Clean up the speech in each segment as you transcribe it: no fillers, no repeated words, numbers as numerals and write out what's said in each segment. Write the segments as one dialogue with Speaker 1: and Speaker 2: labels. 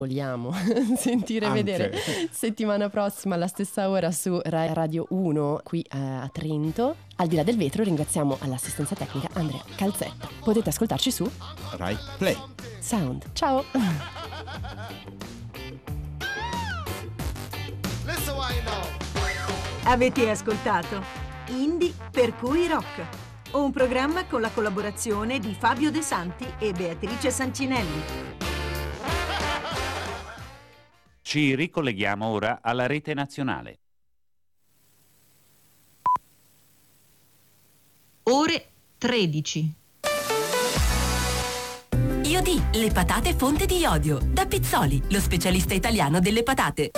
Speaker 1: vogliamo sentire e vedere settimana prossima alla stessa ora su Radio 1 qui a Trento. Al di là del vetro ringraziamo all'assistenza tecnica Andrea Calzetta. Potete ascoltarci su
Speaker 2: Rai Play
Speaker 1: Sound. Ciao.
Speaker 3: Avete ascoltato Indie per cui rock, un programma con la collaborazione di Fabio De Santi e Beatrice Sancinelli.
Speaker 4: Ci ricolleghiamo ora alla rete nazionale.
Speaker 5: Ore 13.
Speaker 6: Iodi, le patate fonte di iodio. Da Pizzoli, lo specialista italiano delle patate.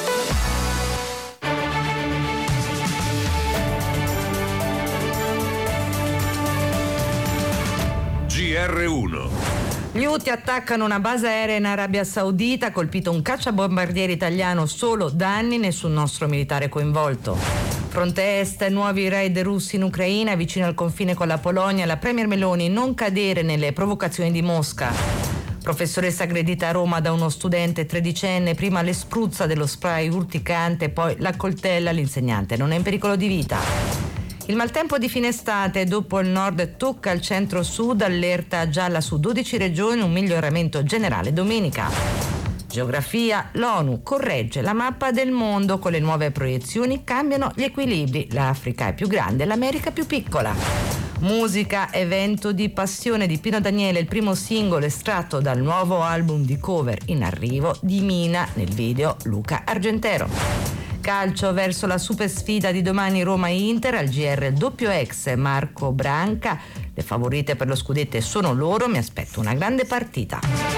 Speaker 7: GR1.
Speaker 5: Gli Houthi attaccano una base aerea in Arabia Saudita, colpito un cacciabombardiere italiano, solo danni, nessun nostro militare coinvolto. Fronte est, nuovi raid russi in Ucraina, vicino al confine con la Polonia, la premier Meloni non cadere nelle provocazioni di Mosca. Professoressa aggredita a Roma da uno studente tredicenne, prima le spruzza dello spray urticante, poi la coltella, l'insegnante non è in pericolo di vita. Il maltempo di fine estate, dopo il nord tocca il centro-sud, allerta gialla su 12 regioni, un miglioramento generale domenica. Geografia, l'ONU corregge la mappa del mondo, con le nuove proiezioni cambiano gli equilibri, l'Africa è più grande, l'America più piccola. Musica, evento di passione di Pino Daniele, il primo singolo estratto dal nuovo album di cover in arrivo di Mina, nel video Luca Argentero. Calcio, verso la super sfida di domani Roma-Inter, al GR doppio ex Marco Branca. Le favorite per lo scudetto sono loro, mi aspetto una grande partita.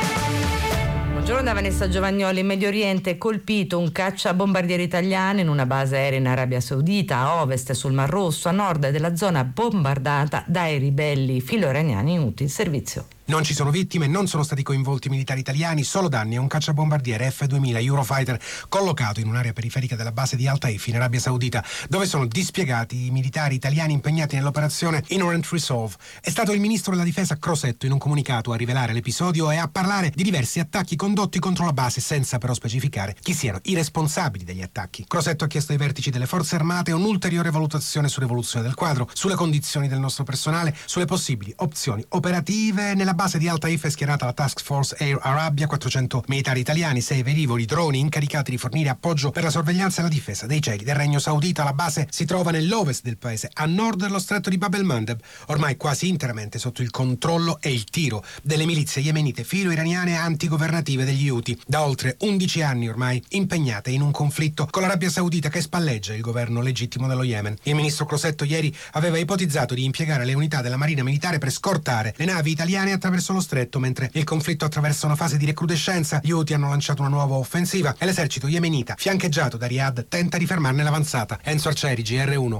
Speaker 5: Buongiorno da Vanessa Giovagnoli. In Medio Oriente colpito un cacciabombardiere italiano in una base aerea in Arabia Saudita, a ovest sul Mar Rosso, a nord della zona bombardata dai ribelli filo-iraniani Houthi in servizio.
Speaker 8: Non ci sono vittime, non sono stati coinvolti militari italiani, solo danni a un cacciabombardiere F-2000 Eurofighter collocato in un'area periferica della base di Al Taif in Arabia Saudita, dove sono dispiegati i militari italiani impegnati nell'operazione Inherent Resolve. È stato il ministro della difesa Crosetto in un comunicato a rivelare l'episodio e a parlare di diversi attacchi condotti contro la base, senza però specificare chi siano i responsabili degli attacchi. Crosetto ha chiesto ai vertici delle forze armate un'ulteriore valutazione sull'evoluzione del quadro, sulle condizioni del nostro personale, sulle possibili opzioni operative. Nella base di Al Taif è schierata la Task Force Air Arabia, 400 militari italiani, 6 velivoli, droni incaricati di fornire appoggio per la sorveglianza e la difesa dei cieli del Regno Saudita. La base si trova nell'ovest del paese, a nord dello stretto di Bab el-Mandeb, ormai quasi interamente sotto il controllo e il tiro delle milizie yemenite filo-iraniane antigovernative degli Houthi, da oltre 11 anni ormai impegnate in un conflitto con l'Arabia Saudita che spalleggia il governo legittimo dello Yemen. Il ministro Crosetto ieri aveva ipotizzato di impiegare le unità della Marina Militare per scortare le navi italiane attraverso lo stretto. Mentre il conflitto attraversa una fase di recrudescenza, gli Houthi hanno lanciato una nuova offensiva e l'esercito yemenita, fiancheggiato da Riyadh, tenta di fermarne l'avanzata. Enzo Arcieri, GR1.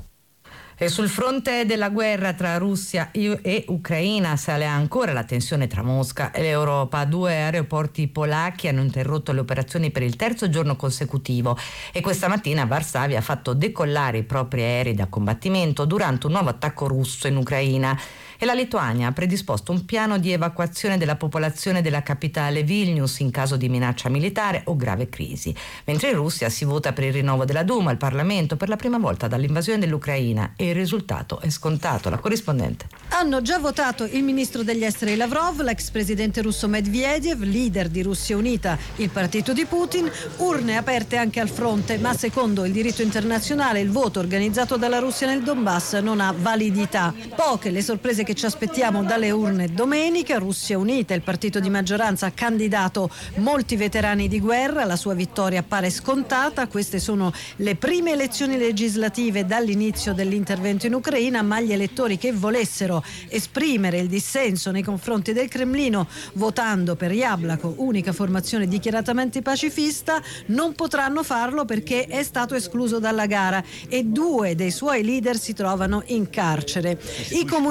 Speaker 5: E sul fronte della guerra tra Russia e Ucraina sale ancora la tensione tra Mosca e l'Europa. 2 aeroporti polacchi hanno interrotto le operazioni per il 3° giorno consecutivo e questa mattina Varsavia ha fatto decollare i propri aerei da combattimento durante un nuovo attacco russo in Ucraina. E la Lituania ha predisposto un piano di evacuazione della popolazione della capitale Vilnius in caso di minaccia militare o grave crisi. Mentre in Russia si vota per il rinnovo della Duma, il Parlamento, per la prima volta dall'invasione dell'Ucraina, e il risultato è scontato. La corrispondente.
Speaker 9: Hanno già votato il ministro degli esteri Lavrov, l'ex presidente russo Medvedev, leader di Russia Unita, il partito di Putin, urne aperte anche al fronte, ma secondo il diritto internazionale il voto organizzato dalla Russia nel Donbass non ha validità. Poche le sorprese che ci aspettiamo dalle urne domenica. Russia Unita, il partito di maggioranza, ha candidato molti veterani di guerra, la sua vittoria pare scontata. Queste sono le prime elezioni legislative dall'inizio dell'intervento in Ucraina, ma gli elettori che volessero esprimere il dissenso nei confronti del Cremlino votando per Jablako, unica formazione dichiaratamente pacifista, non potranno farlo perché è stato escluso dalla gara e 2 dei suoi leader si trovano in carcere. I comunisti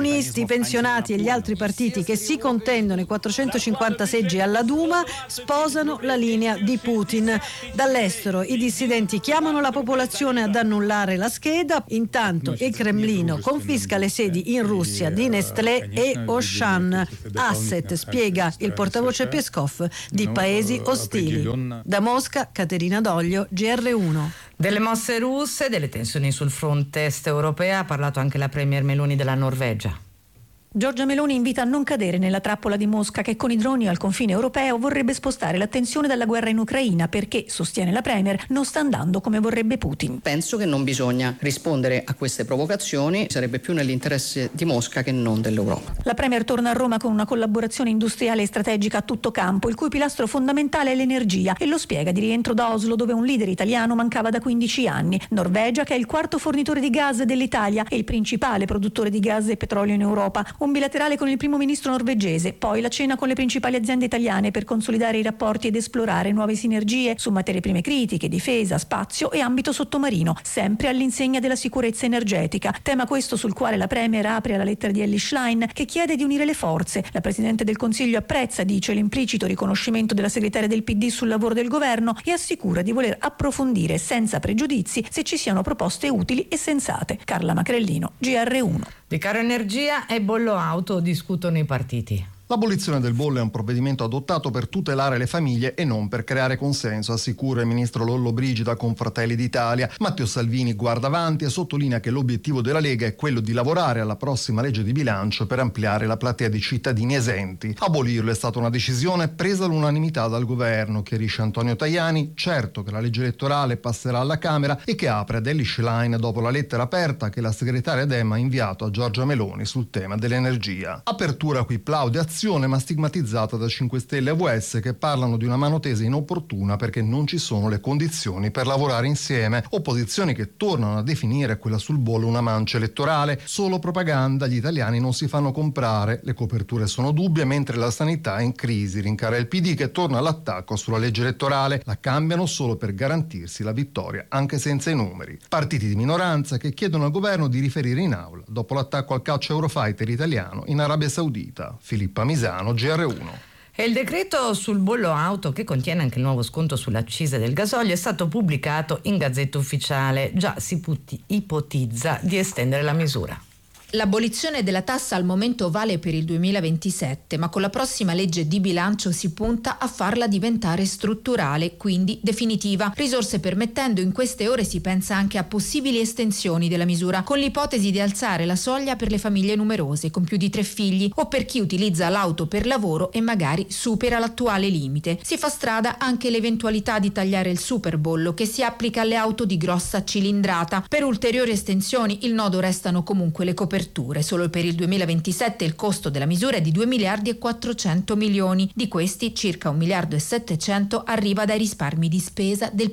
Speaker 9: i pensionati e gli altri partiti che si contendono i 450 seggi alla Duma sposano la linea di Putin. Dall'estero i dissidenti chiamano la popolazione ad annullare la scheda, intanto il Cremlino confisca le sedi in Russia di Nestlé e Auchan. Asset, spiega il portavoce Peskov, di paesi ostili. Da Mosca, Caterina Doglio, GR1.
Speaker 5: Delle mosse russe, delle tensioni sul fronte est europeo ha parlato anche la premier Meloni della Norvegia.
Speaker 2: Giorgia Meloni invita a non cadere nella trappola di Mosca che con i droni al confine europeo vorrebbe spostare l'attenzione dalla guerra in Ucraina perché, sostiene la premier, non sta andando come vorrebbe Putin.
Speaker 10: Penso che non bisogna rispondere a queste provocazioni, sarebbe più nell'interesse di Mosca che non dell'Europa.
Speaker 2: La premier torna a Roma con una collaborazione industriale e strategica a tutto campo, il cui pilastro fondamentale è l'energia, e lo spiega di rientro da Oslo, dove un leader italiano mancava da 15 anni. Norvegia, che è il quarto fornitore di gas dell'Italia e il principale produttore di gas e petrolio in Europa. Un bilaterale con il primo ministro norvegese, poi la cena con le principali aziende italiane per consolidare i rapporti ed esplorare nuove sinergie su materie prime critiche, difesa, spazio e ambito sottomarino, sempre all'insegna della sicurezza energetica. Tema questo sul quale la premier apre alla lettera di Elly Schlein, che chiede di unire le forze. La Presidente del Consiglio apprezza, dice, l'implicito riconoscimento della segretaria del PD sul lavoro del governo e assicura di voler approfondire senza pregiudizi se ci siano proposte utili e sensate. Carla Macrellino, GR1.
Speaker 5: Di caro energia e bollo auto discutono i partiti.
Speaker 11: L'abolizione del bollo è un provvedimento adottato per tutelare le famiglie e non per creare consenso, assicura il ministro Lollobrigida con Fratelli d'Italia. Matteo Salvini guarda avanti e sottolinea che l'obiettivo della Lega è quello di lavorare alla prossima legge di bilancio per ampliare la platea di cittadini esenti. Abolirlo è stata una decisione presa all'unanimità dal governo, chiarisce Antonio Tajani. Certo che la legge elettorale passerà alla Camera e che apre ad Elly Schlein dopo la lettera aperta che la segretaria Dem ha inviato a Giorgia Meloni sul tema dell'energia. Apertura qui plaude ma stigmatizzata da 5 Stelle e AVS, che parlano di una mano tesa inopportuna perché non ci sono le condizioni per lavorare insieme. Opposizioni che tornano a definire quella sul bollo una mancia elettorale. Solo propaganda, gli italiani non si fanno comprare, le coperture sono dubbie mentre la sanità è in crisi, rincara il PD che torna all'attacco sulla legge elettorale. La cambiano solo per garantirsi la vittoria anche senza i numeri. Partiti di minoranza che chiedono al governo di riferire in aula dopo l'attacco al calcio Eurofighter italiano in Arabia Saudita. Filippa Misano, GR1.
Speaker 5: E il decreto sul bollo auto, che contiene anche il nuovo sconto sull'accisa del gasolio, è stato pubblicato in Gazzetta Ufficiale. Già si ipotizza di estendere la misura.
Speaker 12: L'abolizione della tassa al momento vale per il 2027, ma con la prossima legge di bilancio si punta a farla diventare strutturale, quindi definitiva. Risorse permettendo, in queste ore si pensa anche a possibili estensioni della misura, con l'ipotesi di alzare la soglia per le famiglie numerose con più di 3 figli o per chi utilizza l'auto per lavoro e magari supera l'attuale limite. Si fa strada anche l'eventualità di tagliare il superbollo che si applica alle auto di grossa cilindrata. Per ulteriori estensioni il nodo restano comunque le coperture. Solo per il 2027 il costo della misura è di 2 miliardi e 400 milioni. Di questi circa 1 miliardo e 700 arriva dai risparmi di spesa del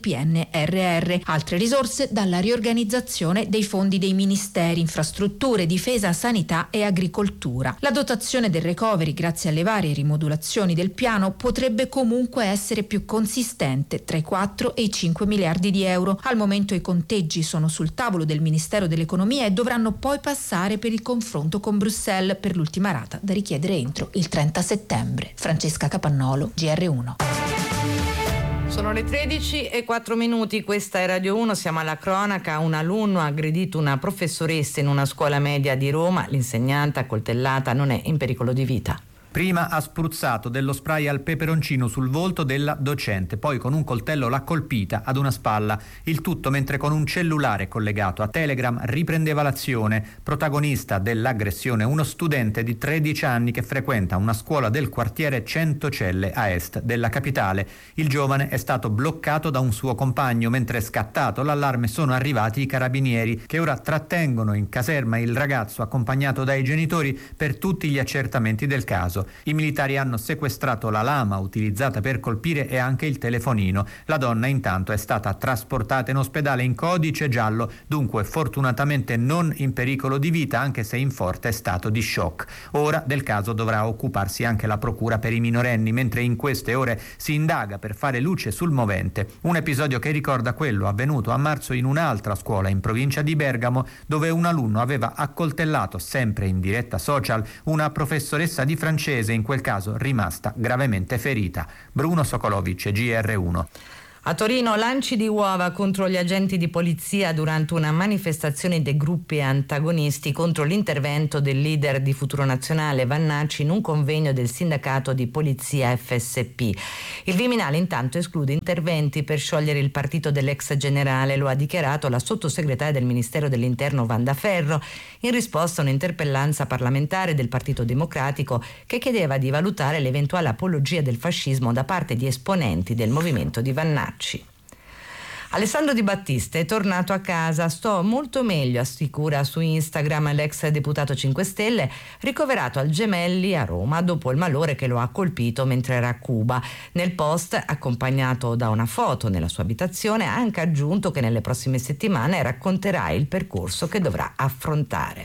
Speaker 12: PNRR. Altre risorse dalla riorganizzazione dei fondi dei ministeri infrastrutture, difesa, sanità e agricoltura. La dotazione del recovery, grazie alle varie rimodulazioni del piano, potrebbe comunque essere più consistente, tra i 4 e i 5 miliardi di euro. Al momento i conteggi sono sul tavolo del Ministero dell'Economia e dovranno poi passare per il confronto con Bruxelles per l'ultima rata da richiedere entro il 30 settembre. Francesca Capannolo, GR1.
Speaker 5: Sono le 13:04, questa è Radio 1, siamo alla cronaca. Un alunno ha aggredito una professoressa in una scuola media di Roma, l'insegnante accoltellata non è in pericolo di vita.
Speaker 13: Prima ha spruzzato dello spray al peperoncino sul volto della docente, poi con un coltello l'ha colpita ad una spalla. Il tutto mentre con un cellulare collegato a Telegram riprendeva l'azione. Protagonista dell'aggressione uno studente di 13 anni che frequenta una scuola del quartiere Centocelle a est della capitale. Il giovane è stato bloccato da un suo compagno. Mentre è scattato l'allarme sono arrivati i carabinieri che ora trattengono in caserma il ragazzo accompagnato dai genitori per tutti gli accertamenti del caso. impiccato. I militari hanno sequestrato la lama utilizzata per colpire e anche il telefonino. La donna intanto è stata trasportata in ospedale in codice giallo, dunque fortunatamente non in pericolo di vita, anche se in forte stato di shock. Ora del caso dovrà occuparsi anche la procura per i minorenni, mentre in queste ore si indaga per fare luce sul movente. Un episodio che ricorda quello avvenuto a marzo in un'altra scuola in provincia di Bergamo, dove un alunno aveva accoltellato, sempre in diretta social, una professoressa di francese, in quel caso rimasta gravemente ferita. Bruno Sokolovic, GR1.
Speaker 5: A Torino lanci di uova contro gli agenti di polizia durante una manifestazione dei gruppi antagonisti contro l'intervento del leader di Futuro Nazionale Vannacci in un convegno del sindacato di polizia FSP. Il Viminale intanto esclude interventi per sciogliere il partito dell'ex generale, lo ha dichiarato la sottosegretaria del Ministero dell'Interno Wanda Ferro in risposta a un'interpellanza parlamentare del Partito Democratico che chiedeva di valutare l'eventuale apologia del fascismo da parte di esponenti del movimento di Vannacci. Alessandro Di Battista è tornato a casa, sto molto meglio, assicura su Instagram l'ex deputato 5 Stelle, ricoverato al Gemelli a Roma dopo il malore che lo ha colpito mentre era a Cuba. Nel post, accompagnato da una foto nella sua abitazione, ha anche aggiunto che nelle prossime settimane racconterà il percorso che dovrà affrontare.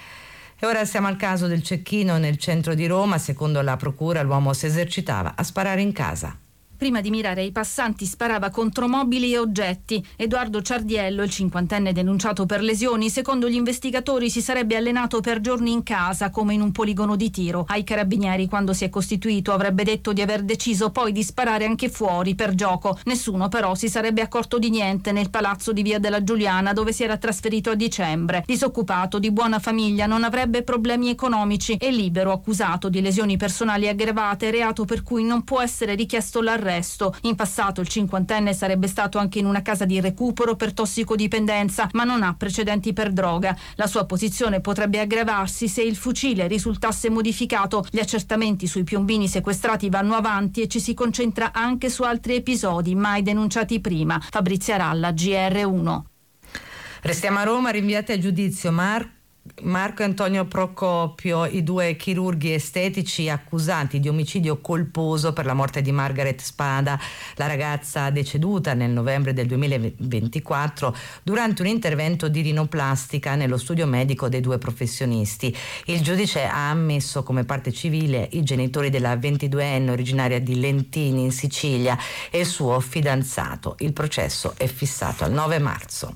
Speaker 5: E ora siamo al caso del Cecchino nel centro di Roma. Secondo la procura l'uomo si esercitava a sparare in casa.
Speaker 14: Prima di mirare ai passanti sparava contro mobili e oggetti. Edoardo Ciardiello, il 50enne denunciato per lesioni, secondo gli investigatori si sarebbe allenato per giorni in casa come in un poligono di tiro. Ai carabinieri, quando si è costituito, avrebbe detto di aver deciso poi di sparare anche fuori per gioco. Nessuno però si sarebbe accorto di niente nel palazzo di Via della Giuliana, dove si era trasferito a dicembre. Disoccupato, di buona famiglia, non avrebbe problemi economici e libero, accusato di lesioni personali aggravate, reato per cui non può essere richiesto l'arresto. In passato il 50enne sarebbe stato anche in una casa di recupero per tossicodipendenza, ma non ha precedenti per droga. La sua posizione potrebbe aggravarsi se il fucile risultasse modificato. Gli accertamenti sui piombini sequestrati vanno avanti e ci si concentra anche su altri episodi mai denunciati prima. Fabrizia Ralla, GR1.
Speaker 5: Restiamo a Roma, rinviati a giudizio Marco Antonio Procopio, i due chirurghi estetici accusati di omicidio colposo per la morte di Margaret Spada, la ragazza deceduta nel novembre del 2024 durante un intervento di rinoplastica nello studio medico dei due professionisti. Il giudice ha ammesso come parte civile i genitori della 22enne originaria di Lentini in Sicilia e il suo fidanzato. Il processo è fissato al 9 marzo.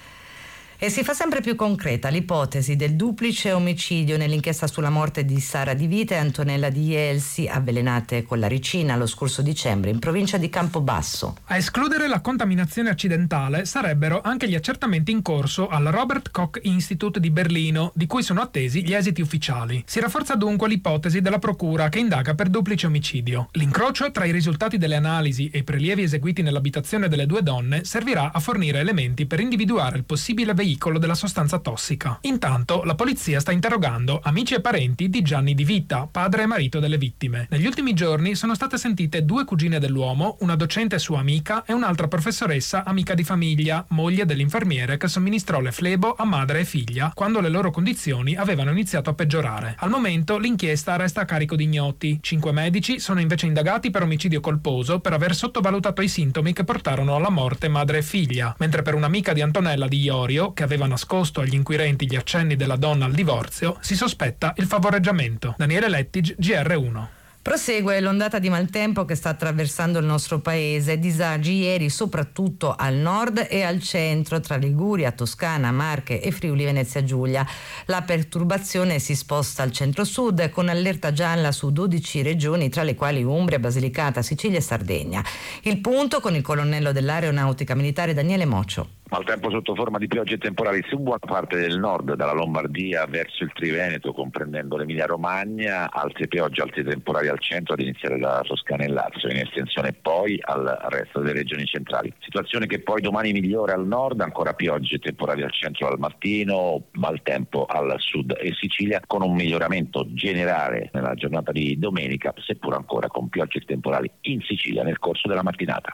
Speaker 5: E si fa sempre più concreta l'ipotesi del duplice omicidio nell'inchiesta sulla morte di Sara Di Vita e Antonella Di Ielsi, avvelenate con la ricina lo scorso dicembre in provincia di Campobasso.
Speaker 15: A escludere la contaminazione accidentale sarebbero anche gli accertamenti in corso al Robert Koch Institute di Berlino, di cui sono attesi gli esiti ufficiali. Si rafforza dunque l'ipotesi della procura che indaga per duplice omicidio. L'incrocio tra i risultati delle analisi e i prelievi eseguiti nell'abitazione delle due donne servirà a fornire elementi per individuare il possibile veicolo della sostanza tossica. Intanto la polizia sta interrogando amici e parenti di Gianni Di Vita, padre e marito delle vittime. Negli ultimi giorni sono state sentite due cugine dell'uomo, una docente sua amica e un'altra professoressa amica di famiglia, moglie dell'infermiere che somministrò le flebo a madre e figlia quando le loro condizioni avevano iniziato a peggiorare. Al momento l'inchiesta resta a carico di ignoti. 5 medici sono invece indagati per omicidio colposo per aver sottovalutato i sintomi che portarono alla morte madre e figlia, mentre per un'amica di Antonella Di Iorio, che aveva nascosto agli inquirenti gli accenni della donna al divorzio, si sospetta il favoreggiamento. Daniele Lettig, GR1.
Speaker 5: Prosegue l'ondata di maltempo che sta attraversando il nostro paese, disagi ieri soprattutto al nord e al centro tra Liguria, Toscana, Marche e Friuli Venezia Giulia. La perturbazione si sposta al centro-sud con allerta gialla su 12 regioni, tra le quali Umbria, Basilicata, Sicilia e Sardegna. Il punto con il colonnello dell'Aeronautica Militare Daniele Mocio.
Speaker 16: Maltempo sotto forma di piogge temporali su buona parte del nord, dalla Lombardia verso il Triveneto, comprendendo l'Emilia Romagna, altre piogge, altri temporali al centro, ad iniziare da Toscana e Lazio, in estensione poi al resto delle regioni centrali. Situazione che poi domani migliora al nord, ancora piogge temporali al centro al mattino, maltempo al sud e Sicilia, con un miglioramento generale nella giornata di domenica, seppur ancora con piogge temporali in Sicilia nel corso della mattinata.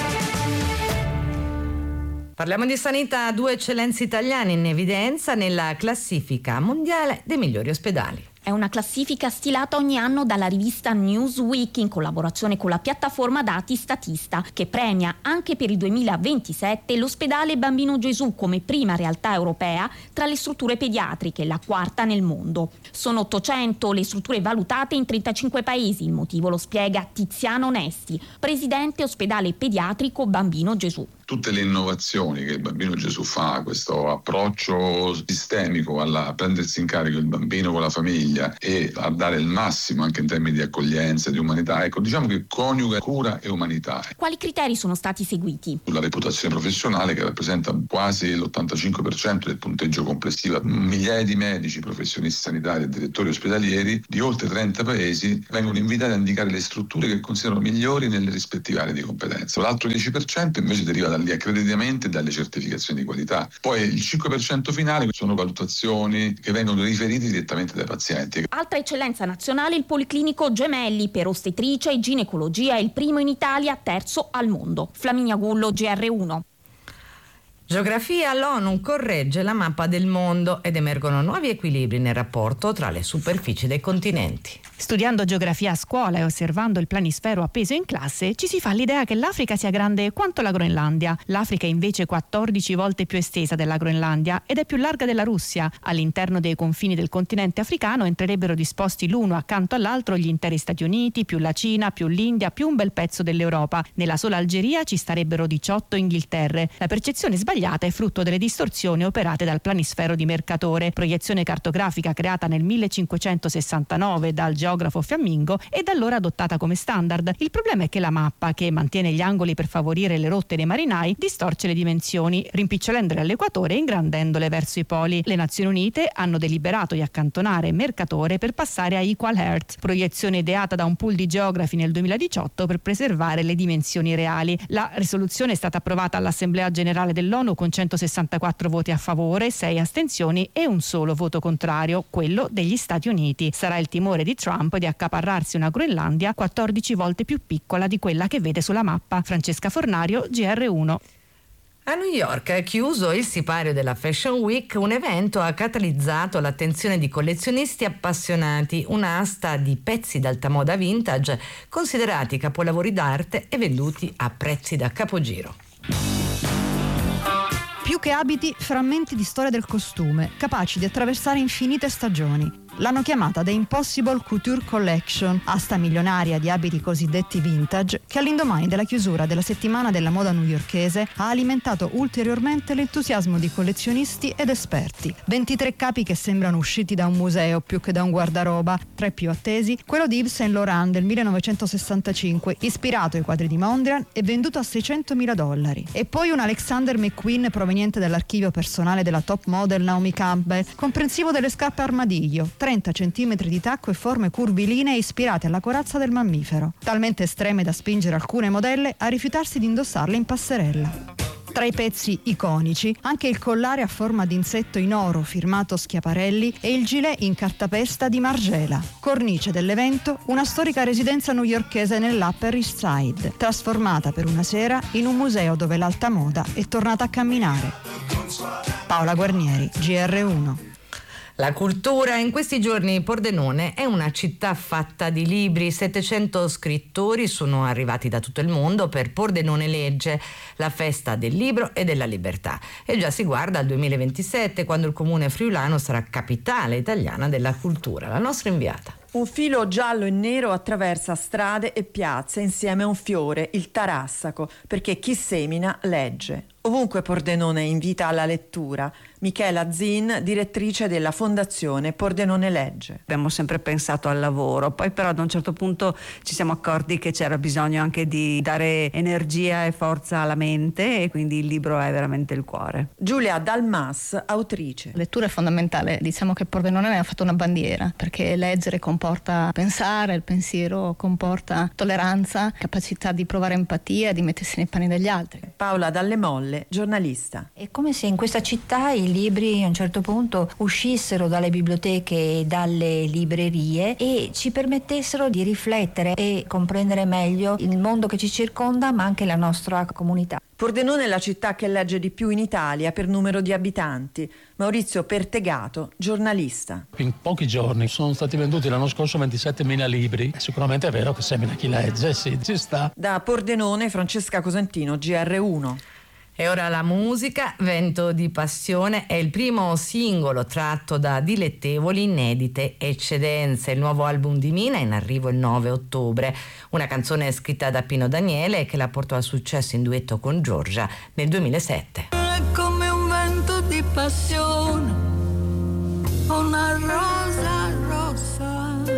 Speaker 5: Parliamo di sanità, 2 eccellenze italiane in evidenza nella classifica mondiale dei migliori ospedali.
Speaker 17: È una classifica stilata ogni anno dalla rivista Newsweek in collaborazione con la piattaforma dati Statista, che premia anche per il 2027 l'ospedale Bambino Gesù come prima realtà europea tra le strutture pediatriche, la quarta nel mondo. Sono 800 le strutture valutate in 35 paesi. Il motivo lo spiega Tiziano Onesti, presidente ospedale pediatrico Bambino Gesù.
Speaker 18: Tutte le innovazioni che il Bambino Gesù fa, questo approccio sistemico alla prendersi in carico il bambino con la famiglia e a dare il massimo anche in termini di accoglienza e di umanità, ecco, diciamo che coniuga cura e umanità.
Speaker 17: Quali criteri sono stati seguiti?
Speaker 18: La reputazione professionale, che rappresenta quasi l'85% del punteggio complessivo, migliaia di medici, professionisti sanitari e direttori ospedalieri di oltre 30 paesi vengono invitati a indicare le strutture che considerano migliori nelle rispettive aree di competenza. L'altro 10% invece deriva dagli accreditamenti e dalle certificazioni di qualità. Poi il 5% finale sono valutazioni che vengono riferite direttamente dai pazienti.
Speaker 17: Altra eccellenza nazionale, il Policlinico Gemelli per ostetricia e ginecologia, è il primo in Italia, terzo al mondo. Flaminia Gullo, GR1.
Speaker 5: Geografia, l'ONU corregge la mappa del mondo ed emergono nuovi equilibri nel rapporto tra le superfici dei continenti.
Speaker 19: Studiando geografia a scuola e osservando il planisfero appeso in classe, ci si fa l'idea che l'Africa sia grande quanto la Groenlandia. L'Africa è invece 14 volte più estesa della Groenlandia ed è più larga della Russia. All'interno dei confini del continente africano entrerebbero disposti l'uno accanto all'altro gli interi Stati Uniti, più la Cina, più l'India, più un bel pezzo dell'Europa. Nella sola Algeria ci starebbero 18 Inghilterre. La percezione sbagliata è frutto delle distorsioni operate dal planisfero di Mercator, proiezione cartografica creata nel 1569 dal geografo fiammingo e da allora adottata come standard. Il problema è che la mappa, che mantiene gli angoli per favorire le rotte dei marinai, distorce le dimensioni, rimpicciolendole all'equatore e ingrandendole verso i poli. Le Nazioni Unite hanno deliberato di accantonare Mercator per passare a Equal Earth, proiezione ideata da un pool di geografi nel 2018 per preservare le dimensioni reali. La risoluzione è stata approvata all'Assemblea Generale dell'ONU con 164 voti a favore, 6 astensioni e un solo voto contrario, quello degli Stati Uniti. Sarà il timore di Trump di accaparrarsi una Groenlandia 14 volte più piccola di quella che vede sulla mappa. Francesca Fornario, GR1.
Speaker 5: A New York è chiuso il sipario della Fashion Week, un evento ha catalizzato l'attenzione di collezionisti appassionati, un'asta di pezzi d'alta moda vintage considerati capolavori d'arte e venduti a prezzi da capogiro.
Speaker 9: Più che abiti, frammenti di storia del costume, capaci di attraversare infinite stagioni. L'hanno chiamata The Impossible Couture Collection, asta milionaria di abiti cosiddetti vintage, che all'indomani della chiusura della settimana della moda newyorkese ha alimentato ulteriormente l'entusiasmo di collezionisti ed esperti. 23 capi che sembrano usciti da un museo più che da un guardaroba. Tra i più attesi, quello di Yves Saint Laurent del 1965, ispirato ai quadri di Mondrian e venduto a $600.000. E poi un Alexander McQueen proveniente dall'archivio personale della top model Naomi Campbell, comprensivo delle scarpe armadillo, 30 cm di tacco e forme curvilinee ispirate alla corazza del mammifero, talmente estreme da spingere alcune modelle a rifiutarsi di indossarle in passerella. Tra i pezzi iconici, anche il collare a forma di insetto in oro firmato Schiaparelli e il gilet in cartapesta di Margiela. Cornice dell'evento, una storica residenza newyorkese nell'Upper East Side, trasformata per una sera in un museo dove l'alta moda è tornata a camminare. Paola Guarnieri, GR1.
Speaker 5: La cultura in questi giorni Pordenone è una città fatta di libri. 700 scrittori sono arrivati da tutto il mondo per Pordenone Legge, la festa del libro e della libertà. E già si guarda al 2027, quando il comune friulano sarà capitale italiana della cultura. La nostra inviata.
Speaker 20: Un filo giallo e nero attraversa strade e piazze insieme a un fiore, il tarassaco, perché chi semina legge. Ovunque Pordenone invita alla lettura. Michela Zin, direttrice della Fondazione Pordenone Legge.
Speaker 21: Abbiamo sempre pensato al lavoro, poi però ad un certo punto ci siamo accorti che c'era bisogno anche di dare energia e forza alla mente e quindi il libro è veramente il cuore.
Speaker 20: Giulia Dalmas, autrice.
Speaker 22: La lettura è fondamentale, diciamo che Pordenone ne ha fatto una bandiera, perché leggere comporta pensare, il pensiero comporta tolleranza, capacità di provare empatia, di mettersi nei panni degli altri.
Speaker 20: Paola Dalle Molle, giornalista.
Speaker 23: È come se in questa città i libri a un certo punto uscissero dalle biblioteche e dalle librerie e ci permettessero di riflettere e comprendere meglio il mondo che ci circonda, ma anche la nostra comunità.
Speaker 20: Pordenone è la città che legge di più in Italia per numero di abitanti. Maurizio Pertegato, giornalista.
Speaker 1: In pochi giorni sono stati venduti l'anno scorso 27.000 libri. Sicuramente è vero che semina chi legge, sì, ci sta.
Speaker 20: Da Pordenone, Francesca Cosentino, GR1.
Speaker 5: E ora la musica. Vento di passione è il primo singolo tratto da Dilettevoli inedite eccedenze, il nuovo album di Mina in arrivo il 9 ottobre. Una canzone scritta da Pino Daniele che la portò al successo in duetto con Giorgia nel 2007.
Speaker 3: È come un vento di passione, una rosa rossa.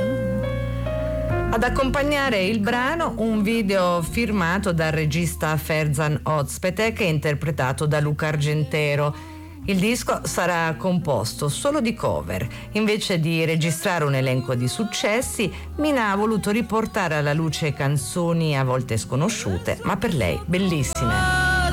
Speaker 5: Ad accompagnare il brano un video firmato dal regista Ferzan Ozpete che è interpretato da Luca Argentero. Il disco sarà composto solo di cover. Invece di registrare un elenco di successi, Mina ha voluto riportare alla luce canzoni a volte sconosciute, ma per lei bellissime.